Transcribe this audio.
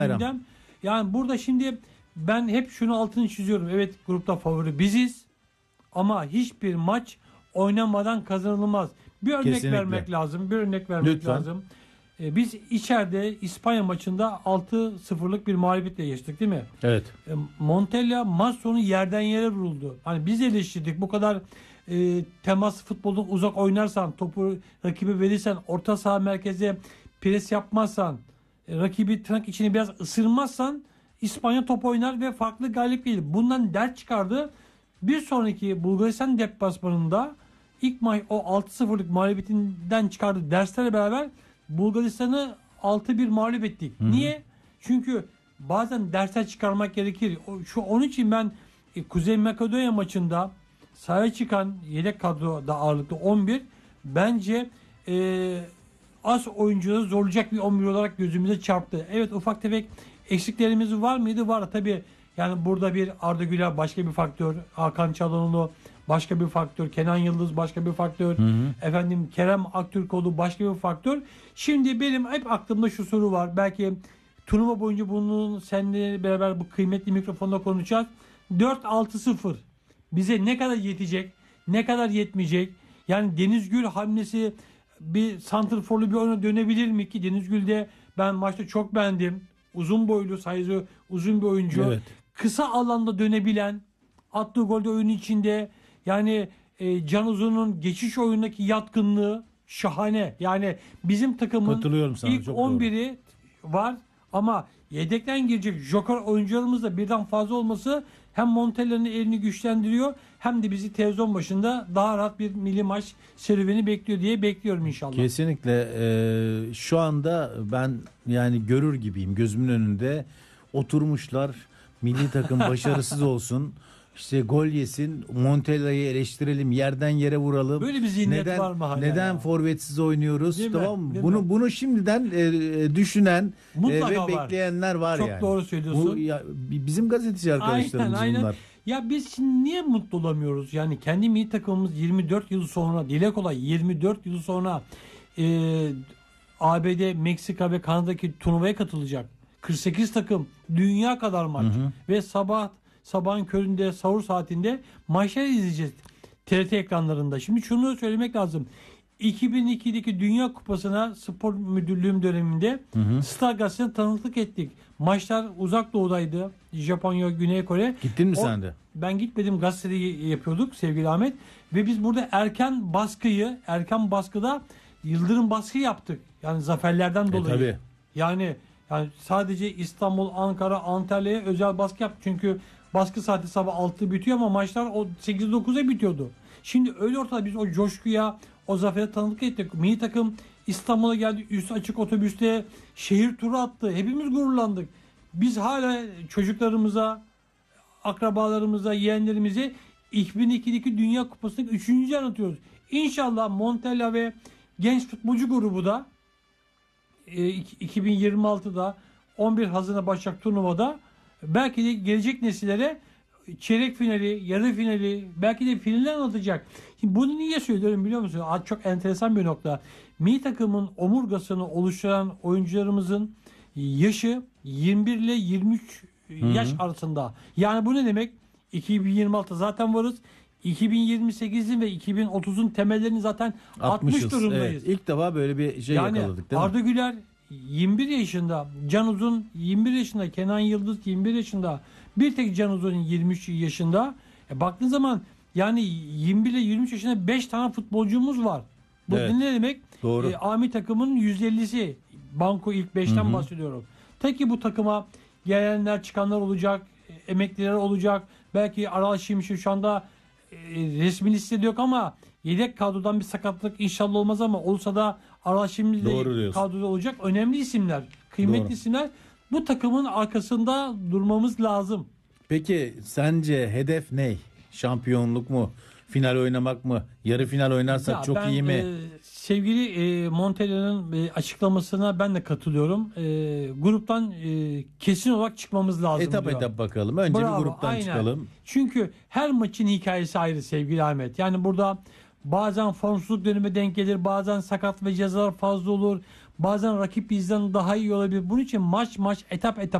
gündem. Yani burada şimdi ben hep şunu altını çiziyorum. Evet, grupta favori biziz ama hiçbir maç oynamadan kazanılmaz. Bir örnek Kesinlikle. vermek lazım. Bir örnek vermek Lütfen. lazım. Biz içeride İspanya maçında 6-0'lık bir mağlubiyetle geçtik, değil mi? Evet. Montella maç sonu yerden yere vuruldu. Hani biz eleştirdik, bu kadar temas futboldan uzak oynarsan, topu rakibe verirsen, orta saha merkeze pres yapmazsan, rakibi tırnak içini biraz ısırmazsan İspanya top oynar ve farklı galip gelir. Bundan dert çıkardı. Bir sonraki Bulgaristan deplasmanında ilk maç o 6-0'lık mağlubiyetinden çıkardığı derslerle beraber Bulgaristan'ı 6-1 mağlup ettik. Hı-hı. Niye? Çünkü bazen dersler çıkarmak gerekir. Onun için ben Kuzey Makedonya maçında sahaya çıkan yedek kadroda ağırlıklı 11 bence az oyuncuları zorlayacak bir 11 olarak gözümüze çarptı. Evet, ufak tefek eksiklerimiz var mıydı? Var tabii. Yani burada bir Arda Güler başka bir faktör, Hakan Çalhanoğlu başka bir faktör, Kenan Yıldız başka bir faktör, efendim Kerem Aktürkoğlu başka bir faktör. Şimdi benim hep aklımda şu soru var. Belki turnuva boyunca bunu seninle beraber bu kıymetli mikrofonda konuşacağız. 4-6-0 bize ne kadar yetecek, ne kadar yetmeyecek? Yani Deniz Gül hamlesi bir santrforlu bir oyuna dönebilir mi ki? Deniz Gül'de ben maçta çok beğendim. Uzun boylu, sayısı uzun bir oyuncu. Evet. Kısa alanda dönebilen, attığı golde oyun içinde, yani Can Uzun'un geçiş oyundaki yatkınlığı şahane. Yani bizim takımın Katılıyorum sana, ilk çok 11'i var ama yedekten girecek joker oyuncularımız da birden fazla olması hem Montella'nın elini güçlendiriyor hem de bizi televizyon başında daha rahat bir milli maç serüveni bekliyor diye bekliyorum inşallah. Kesinlikle. Şu anda ben yani görür gibiyim, gözümün önünde oturmuşlar, milli takım başarısız olsun, işte gol yesin, Montella'yı eleştirelim, yerden yere vuralım. Böyle bir zihniyet var mı hala? Neden ya? forvetsiz oynuyoruz? Değil mi? Tamam mı? Değil mi? Bunu şimdiden düşünen Mutlaka ve var. bekleyenler var. Çok yani. doğru söylüyorsun. Bu bizim gazeteci arkadaşlarımız Aynen. bunlar. Ya biz şimdi niye mutlu olamıyoruz? Yani kendi milli takımımız 24 yıl sonra, dile kolay 24 yıl sonra ABD, Meksika ve Kanada'daki turnuvaya katılacak. 48 takım, dünya kadar maç ve sabahın köründe, sahur saatinde maçlar izleyeceğiz TRT ekranlarında. Şimdi şunu söylemek lazım. 2002'deki Dünya Kupası'na spor müdürlüğüm döneminde Star Gazetesi'ne tanıklık ettik. Maçlar uzak doğudaydı. Japonya, Güney Kore. Gittin mi sen de? Ben gitmedim. Gazetede yapıyorduk sevgili Ahmet. Ve biz burada erken baskıda yıldırım baskı yaptık. Yani zaferlerden dolayı. Tabii. Yani sadece İstanbul, Ankara, Antalya'ya özel baskı yaptık. Çünkü baskı saati sabah 6 bitiyor ama maçlar o 8-9'a bitiyordu. Şimdi öyle ortada biz o coşkuya, o zafere tanıklık ettik. Milli takım İstanbul'a geldi. Üstü açık otobüste şehir turu attı. Hepimiz gururlandık. Biz hala çocuklarımıza, akrabalarımıza, yeğenlerimize 2002'deki Dünya Kupası'nı 3. anlatıyoruz. İnşallah Montella ve genç futbolcu grubu da 2026'da 11 Haziran'da başlayacak turnuvada belki de gelecek nesillere çeyrek finali, yarı finali, belki de finali anlatacak. Şimdi bunu niye söylüyorum biliyor musun? Çok enteresan bir nokta. Milli takımın omurgasını oluşturan oyuncularımızın yaşı 21 ile 23 yaş arasında. Yani bu ne demek? 2026'da zaten varız. 2028'in ve 2030'un temellerini zaten atmış durumdayız. Evet, ilk defa böyle bir şey yani yakaladık değil mi? Arda Güler 21 yaşında, Can Uzun 21 yaşında, Kenan Yıldız 21 yaşında, bir tek Can Uzun 23 yaşında. Baktığın zaman yani 21 ile 23 yaşında 5 tane futbolcumuz var. Bu Evet. ne demek? Doğru. Ami takımın %50'si. Banko ilk 5'ten bahsediyorum. Ta ki bu takıma gelenler çıkanlar olacak, emekliler olacak. Belki Aral Şimşek şu anda resmi listede yok ama yedek kadrodan bir sakatlık inşallah olmaz ama olsa da Aral Şimşek de kadroda olacak. Önemli isimler, kıymetli isimler. Bu takımın arkasında durmamız lazım. Peki sence hedef ne? Şampiyonluk mu? Final oynamak mı? Yarı final oynarsak çok iyi mi? Sevgili Montella'nın açıklamasına ben de katılıyorum. Gruptan kesin olarak çıkmamız lazım Etap diyor. etap bakalım. Önce Bravo, bir gruptan aynen. çıkalım. Çünkü her maçın hikayesi ayrı sevgili Ahmet. Yani burada bazen formsuzluk dönemi denk gelir, bazen sakat ve cezalar fazla olur. Bazen rakip bizden daha iyi olabilir. Bunun için maç etap